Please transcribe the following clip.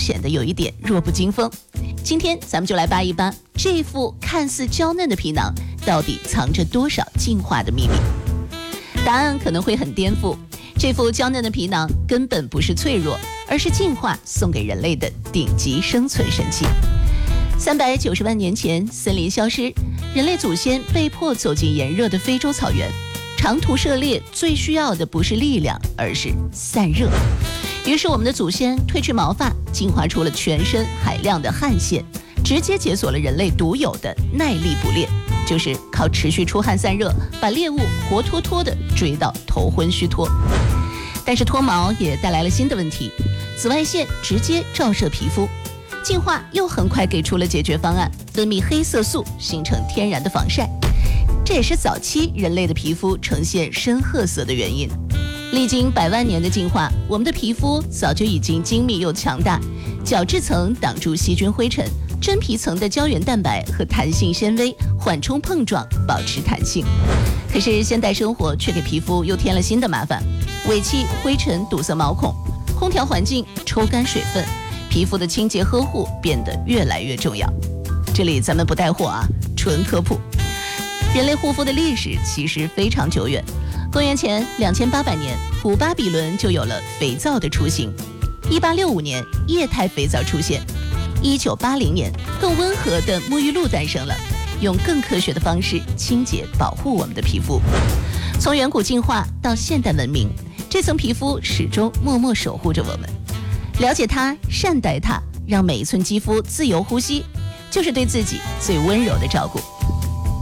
显得有一点弱不禁风。今天咱们就来扒一扒这副看似娇嫩的皮囊到底藏着多少进化的秘密。答案可能会很颠覆，这副娇嫩的皮囊根本不是脆弱，而是进化送给人类的顶级生存神器。390万年前，森林消失，人类祖先被迫走进炎热的非洲草原，长途涉猎最需要的不是力量，而是散热。于是我们的祖先褪去毛发，进化出了全身海量的汗腺，直接解锁了人类独有的耐力捕猎，就是靠持续出汗散热，把猎物活脱脱地追到头昏虚脱。但是脱毛也带来了新的问题，紫外线直接照射皮肤，进化又很快给出了解决方案，分泌黑色素，形成天然的防晒。这也是早期人类的皮肤呈现深褐色的原因。历经100万年的进化，我们的皮肤早就已经精密又强大，角质层挡住细菌灰尘，真皮层的胶原蛋白和弹性纤维缓冲碰撞，保持弹性。可是现代生活却给皮肤又添了新的麻烦，尾气、灰尘堵塞毛孔，空调环境抽干水分，皮肤的清洁呵护变得越来越重要。这里咱们不带货啊，纯科普。人类护肤的历史其实非常久远，公元前2800年，古巴比伦就有了肥皂的雏形。1865年，液态肥皂出现。1980年，更温和的沐浴露诞生了，用更科学的方式清洁保护我们的皮肤。从远古进化到现代文明，这层皮肤始终默默守护着我们。了解它，善待它，让每一寸肌肤自由呼吸，就是对自己最温柔的照顾。